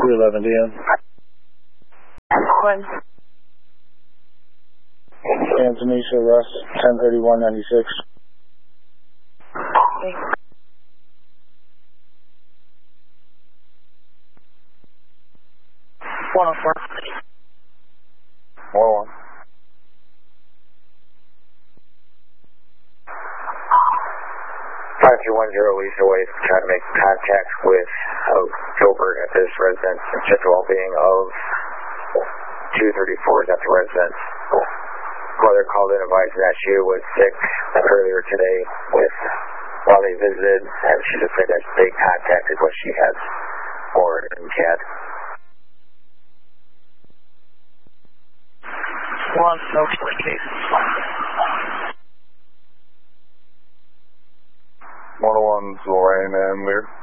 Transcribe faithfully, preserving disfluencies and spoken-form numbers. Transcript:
two eleven D M. One. San Tanisha, Russ, ten thirty-one ninety-six. Okay. one oh four. one oh one. five two one zero Lisa Way, trying to make contact with uh, Gilbert at this residence. Check the well-being of two thirty-four at the residence. Mother called in advising that she was sick earlier today with while they visited, and she just said that they contacted what she has for in chat. One, no case. one oh one, Lorraine and Lear.